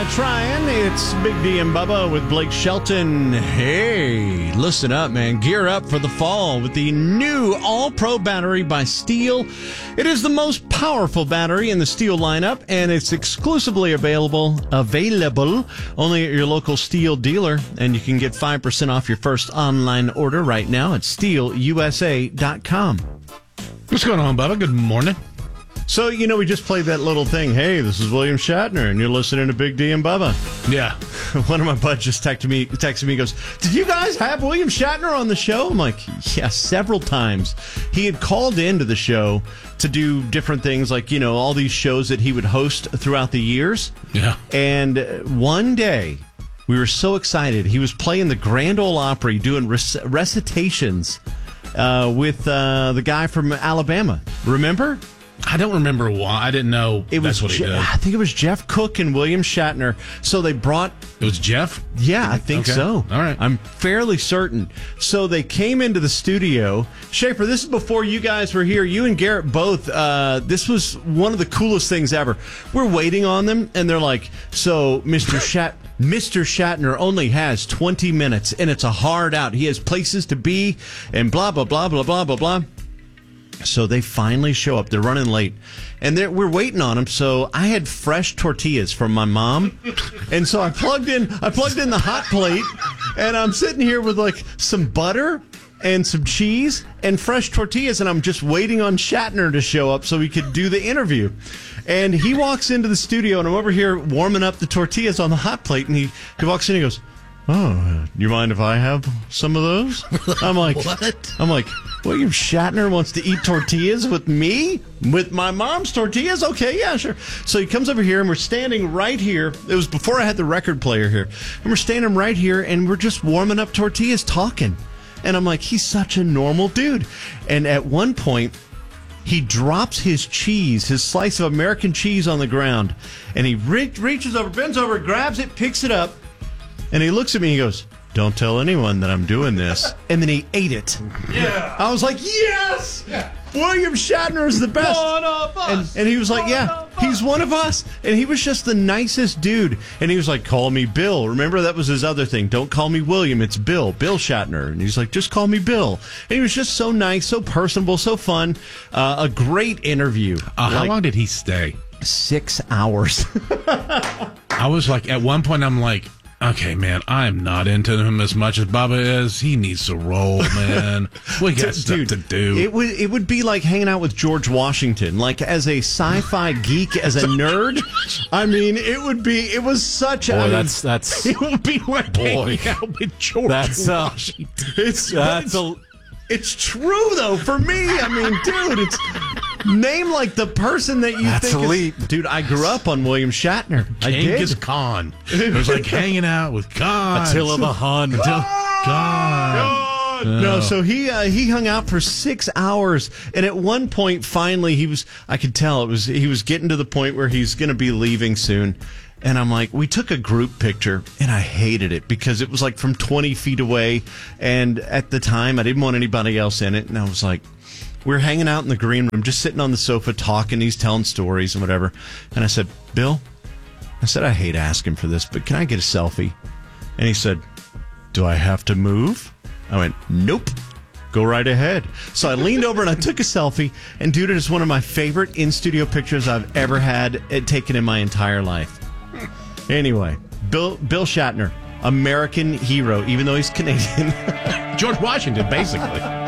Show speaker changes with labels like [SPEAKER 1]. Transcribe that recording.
[SPEAKER 1] trying. It's Big D and Bubba with Blake Shelton. Hey, listen up, man. Gear up for the fall with the new All-Pro battery by Steel. It is the most powerful battery in the Steel lineup, and it's exclusively available only at your local Steel dealer. And you can get 5% off your first online order right now at steelusa.com.
[SPEAKER 2] What's going on, Bubba? Good morning.
[SPEAKER 1] So, we just played that little thing. Hey, this is William Shatner, and you're listening to Big D and Bubba.
[SPEAKER 2] Yeah.
[SPEAKER 1] One of my buds just texted me, goes, did you guys have William Shatner on the show? I'm like, yeah, several times. He had called into the show to do different things, like, all these shows that he would host throughout the years.
[SPEAKER 2] Yeah.
[SPEAKER 1] And one day, we were so excited. He was playing the Grand Ole Opry, doing recitations with the guy from Alabama. Remember?
[SPEAKER 2] I don't remember why. I didn't know that's what he did.
[SPEAKER 1] I think it was Jeff Cook and William Shatner. So they brought...
[SPEAKER 2] It was Jeff?
[SPEAKER 1] Yeah, I think so.
[SPEAKER 2] All right.
[SPEAKER 1] I'm fairly certain. So they came into the studio. Schaefer, this is before you guys were here. You and Garrett both. This was one of the coolest things ever. We're waiting on them, and they're like, so Mr. Shatner only has 20 minutes, and it's a hard out. He has places to be, and blah, blah, blah, blah, blah, blah, blah. So they finally show up. They're running late, and we're waiting on them. So I had fresh tortillas from my mom, and so I plugged in the hot plate, and I'm sitting here with like some butter and some cheese and fresh tortillas, and I'm just waiting on Shatner to show up so we could do the interview. And he walks into the studio, and I'm over here warming up the tortillas on the hot plate, and he walks in and he goes, oh, you mind if I have some of those? I'm like, what? I'm like, William Shatner wants to eat tortillas with me? With my mom's tortillas? Okay, yeah, sure. So he comes over here, and we're standing right here. It was before I had the record player here. And we're standing right here, and we're just warming up tortillas, talking. And I'm like, he's such a normal dude. And at one point, he drops his cheese, his slice of American cheese on the ground. And he reaches over, bends over, grabs it, picks it up. And he looks at me and he goes, don't tell anyone that I'm doing this. And then he ate it. Yeah. I was like, yes! Yeah. William Shatner is the best. One of us. And he was like, yeah, he's one of us. And he was just the nicest dude. And he was like, call me Bill. Remember, that was his other thing. Don't call me William. It's Bill Shatner. And he's like, just call me Bill. And he was just so nice, so personable, so fun. A great interview.
[SPEAKER 2] How long did he stay?
[SPEAKER 1] 6 hours.
[SPEAKER 2] I was like, at one point, I'm like, okay, man, I'm not into him as much as Bubba is. He needs to roll, man. We got stuff to do.
[SPEAKER 1] It would be like hanging out with George Washington. Like, as a sci-fi geek, as a nerd, I mean, it was such
[SPEAKER 3] boy,
[SPEAKER 1] a...
[SPEAKER 3] that's
[SPEAKER 1] it would be like hanging out with George Washington. It's true, though, for me. I mean, dude, it's... Name like the person that you think
[SPEAKER 3] elite.
[SPEAKER 1] Dude, I grew up on William Shatner.
[SPEAKER 2] Genghis Khan. It was like hanging out with Khan.
[SPEAKER 3] Attila the Hun.
[SPEAKER 2] Khan.
[SPEAKER 1] No, so he hung out for 6 hours, and at one point, finally, I could tell he was getting to the point where he's going to be leaving soon. And I'm like, we took a group picture, and I hated it because it was like from 20 feet away. And at the time, I didn't want anybody else in it. And I was like, we're hanging out in the green room, just sitting on the sofa talking. He's telling stories and whatever. And I said, Bill, I hate asking for this, but can I get a selfie? And he said, do I have to move? I went, nope. Go right ahead. So I leaned over and I took a selfie. And dude, it is one of my favorite in-studio pictures I've ever had taken in my entire life. Anyway, Bill Shatner, American hero, even though he's Canadian.
[SPEAKER 2] George Washington, basically.